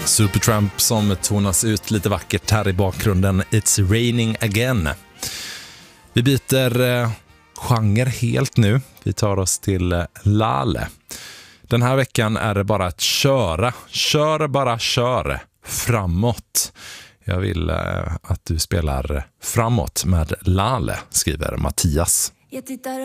Supertramp som tonas ut lite vackert här i bakgrunden. It's raining again. Vi byter genre helt nu. Vi tar oss till Laleh. Den här veckan är det bara att köra. Kör framåt. Jag vill att du spelar framåt med Laleh, skriver Mattias. Jag tittar